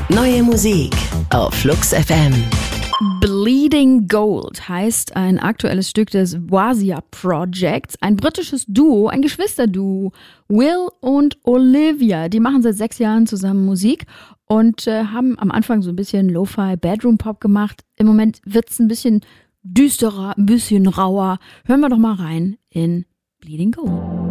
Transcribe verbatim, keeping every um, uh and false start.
Neue Musik auf Flux F M. Bleeding Gold heißt ein aktuelles Stück des Wazia Projects, ein britisches Duo, ein Geschwisterduo, Will und Olivia. Die machen seit sechs Jahren zusammen Musik und äh, haben am Anfang so ein bisschen Lo-Fi Bedroom Pop gemacht. Im Moment wird's ein bisschen düsterer, ein bisschen rauer. Hören wir doch mal rein in Bleeding Gold.